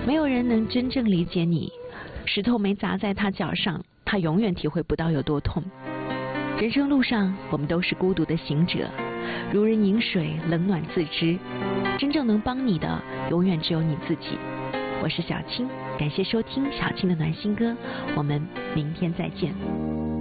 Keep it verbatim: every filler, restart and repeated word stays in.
没有人能真正理解你，石头没砸在他脚上，他永远体会不到有多痛。人生路上，我们都是孤独的行者，如人饮水，冷暖自知。真正能帮你的，永远只有你自己。我是小青，感谢收听小青的暖心歌，我们明天再见。